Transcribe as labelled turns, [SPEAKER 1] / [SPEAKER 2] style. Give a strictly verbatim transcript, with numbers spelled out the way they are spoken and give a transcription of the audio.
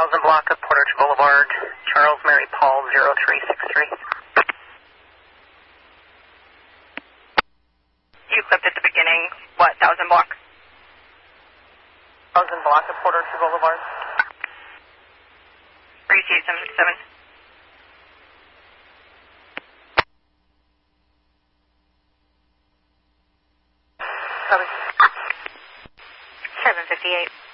[SPEAKER 1] thousand block of Portage Boulevard, Charles Mary Paul zero three six three.
[SPEAKER 2] You clipped at the beginning, what, thousand block?
[SPEAKER 1] Thousand block of Portage Boulevard.
[SPEAKER 2] Receive seven six seven.
[SPEAKER 1] Copy.
[SPEAKER 2] seven fifty-eight.